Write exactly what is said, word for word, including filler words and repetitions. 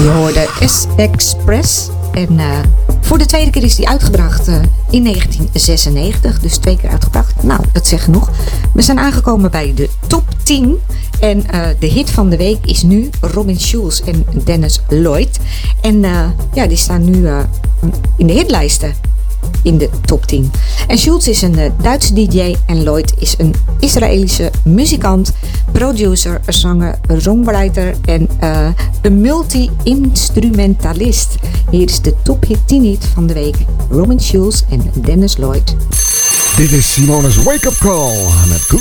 Je hoorde S-Express. En uh, voor de tweede keer is die uitgebracht uh, in negentien zesennegentig. Dus twee keer uitgebracht. Nou, dat zegt genoeg. We zijn aangekomen bij de top tien. En uh, de hit van de week is nu Robin Schulz en Dennis Lloyd. En uh, ja, die staan nu uh, in de hitlijsten. In de top tien. En Schulz is een uh, Duitse D J en Lloyd is een Israëlische muzikant, producer, zanger, songwriter en uh, een multi-instrumentalist. Hier is de top hit tien hit van de week. Robin Schulz en Dennis Lloyd. Dit is Simone's Wake Up Call met